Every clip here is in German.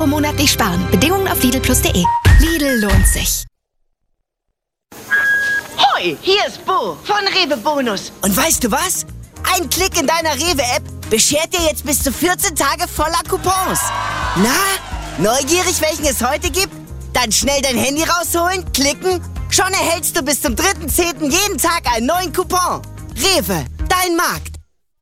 monatlich sparen. Bedingungen auf Lidl+de. Lidl lohnt sich. Hoi, hier ist Bo von Rewe Bonus. Und weißt du was? Ein Klick in deiner Rewe-App beschert dir jetzt bis zu 14 Tage voller Coupons. Na, neugierig, welchen es heute gibt? Dann schnell dein Handy rausholen, klicken. Schon erhältst du bis zum 3.10. jeden Tag einen neuen Coupon. Rewe, dein Markt.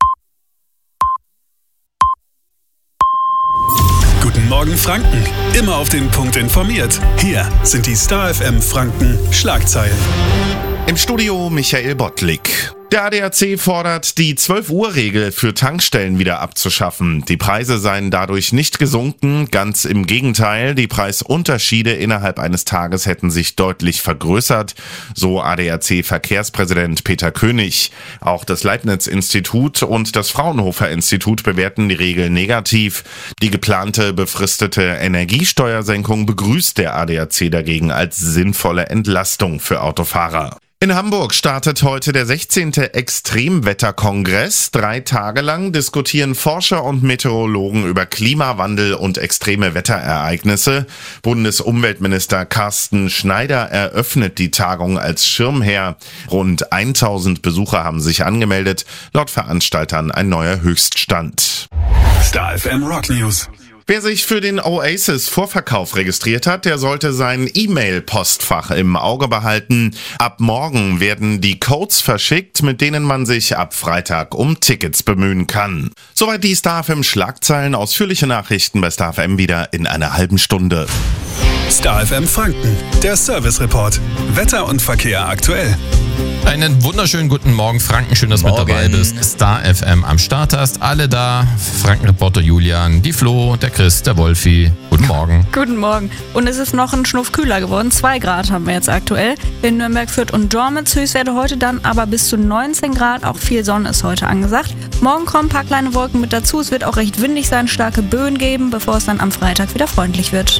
Guten Morgen Franken. Immer auf den Punkt informiert. Hier sind die Star FM Franken Schlagzeilen. Im Studio Michael Bottlik. Der ADAC fordert, die 12-Uhr-Regel für Tankstellen wieder abzuschaffen. Die Preise seien dadurch nicht gesunken, ganz im Gegenteil. Die Preisunterschiede innerhalb eines Tages hätten sich deutlich vergrößert, so ADAC-Verkehrspräsident Peter König. Auch das Leibniz-Institut und das Fraunhofer-Institut bewerten die Regel negativ. Die geplante befristete Energiesteuersenkung begrüßt der ADAC dagegen als sinnvolle Entlastung für Autofahrer. In Hamburg startet heute der 16. Extremwetterkongress. 3 Tage lang diskutieren Forscher und Meteorologen über Klimawandel und extreme Wetterereignisse. Bundesumweltminister Carsten Schneider eröffnet die Tagung als Schirmherr. Rund 1000 Besucher haben sich angemeldet. Laut Veranstaltern ein neuer Höchststand. Star FM Rock News. Wer sich für den Oasis-Vorverkauf registriert hat, der sollte sein E-Mail-Postfach im Auge behalten. Ab morgen werden die Codes verschickt, mit denen man sich ab Freitag um Tickets bemühen kann. Soweit die Star FM Schlagzeilen. Ausführliche Nachrichten bei Star FM wieder in einer halben Stunde. Star FM Franken, der Service Report. Wetter und Verkehr aktuell. Einen wunderschönen guten Morgen, Franken. Schön, dass du mit dabei bist. Star FM am Start hast. Alle da. Frankenreporter Julian, die Flo, der Chris, der Wolfi. Guten Morgen. Guten Morgen. Und es ist noch ein Schnuff kühler geworden. 2 Grad haben wir jetzt aktuell. In Nürnberg, Fürth und Dormitz. Höchstwerte heute dann aber bis zu 19 Grad. Auch viel Sonne ist heute angesagt. Morgen kommen ein paar kleine Wolken mit dazu. Es wird auch recht windig sein, starke Böen geben, bevor es dann am Freitag wieder freundlich wird.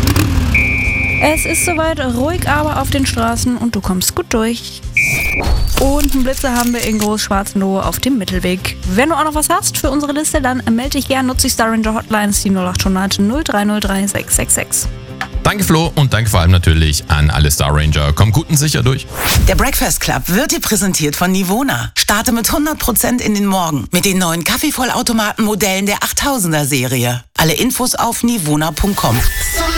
Es ist soweit ruhig, aber auf den Straßen und du kommst gut durch. Und einen Blitzer haben wir in Großschwarzenlohe auf dem Mittelweg. Wenn du auch noch was hast für unsere Liste, dann melde dich gern. Nutze die Star Ranger Hotlines, die 0800 0303 666. Danke Flo und danke vor allem natürlich an alle Star Ranger. Komm gut und sicher durch. Der Breakfast Club wird dir präsentiert von Nivona. Starte mit 100% in den Morgen mit den neuen Kaffeevollautomaten-Modellen der 8000er Serie. Alle Infos auf nivona.com.